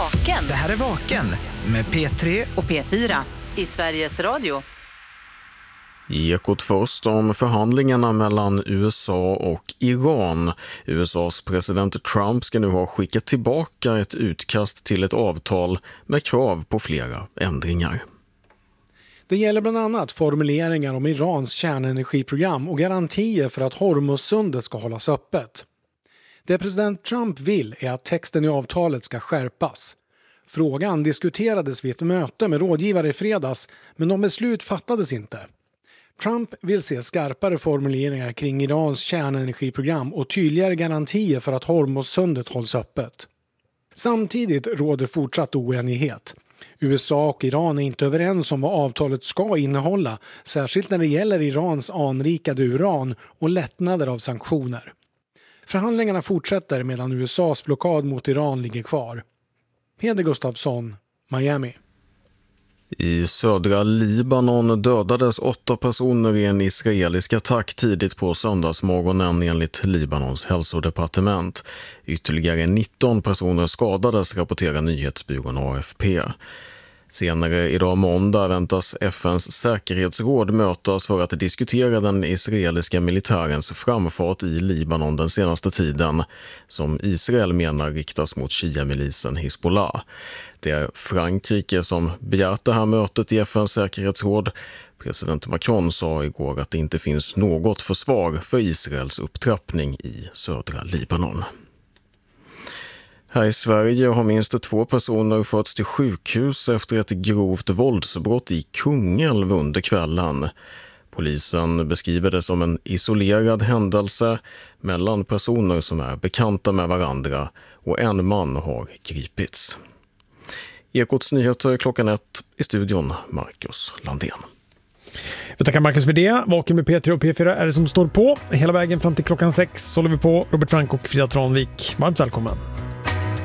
Vaken. Det här är Vaken med P3 och P4 i Sveriges Radio. Ekot först om förhandlingarna mellan USA och Iran. USAs president Trump ska nu ha skickat tillbaka ett utkast till ett avtal med krav på flera ändringar. Det gäller bland annat formuleringar om Irans kärnenergiprogram och garantier för att Hormuzsundet ska hållas öppet. Det president Trump vill är att texten i avtalet ska skärpas. Frågan diskuterades vid ett möte med rådgivare i fredags, men de beslut fattades inte. Trump vill se skarpare formuleringar kring Irans kärnenergiprogram och tydligare garantier för att Hormuzsundet hålls öppet. Samtidigt råder fortsatt oenighet. USA och Iran är inte överens om vad avtalet ska innehålla, särskilt när det gäller Irans anrikade uran och lättnader av sanktioner. Förhandlingarna fortsätter medan USAs blockad mot Iran ligger kvar. Peder Gustafsson, Miami. I södra Libanon dödades 8 personer i en israelisk attack tidigt på söndagsmorgonen enligt Libanons hälsodepartement. Ytterligare 19 personer skadades, rapporterar nyhetsbyrån AFP. Senare idag måndag väntas FNs säkerhetsråd mötas för att diskutera den israeliska militärens framfart i Libanon den senaste tiden, som Israel menar riktas mot Shia-milisen Hezbollah. Det är Frankrike som begärt det här mötet i FNs säkerhetsråd. President Macron sa igår att det inte finns något försvar för Israels upptrappning i södra Libanon. Här i Sverige har minst 2 personer förts till sjukhus efter ett grovt våldsbrott i Kungälv under kvällen. Polisen beskriver det som en isolerad händelse mellan personer som är bekanta med varandra, och en man har gripits. Ekots nyheter klockan 1, i studion Marcus Landén. Vi tackar Marcus för det. Vaken med P3 och P4 är det som står på. Hela vägen fram till klockan 6 håller vi på. Robert Frank och Frida Tranvik. Varmt välkommen.